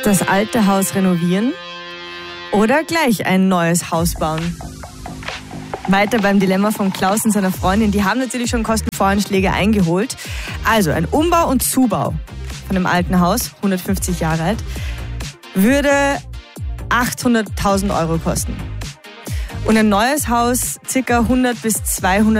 Das alte Haus renovieren oder gleich ein neues Haus bauen? Weiter beim Dilemma von Klaus und seiner Freundin. Die haben natürlich schon Kostenvoranschläge eingeholt. Also ein Umbau und Zubau von einem alten Haus, 150 Jahre alt, würde 800.000 € kosten. Und ein neues Haus ca. 100 bis 200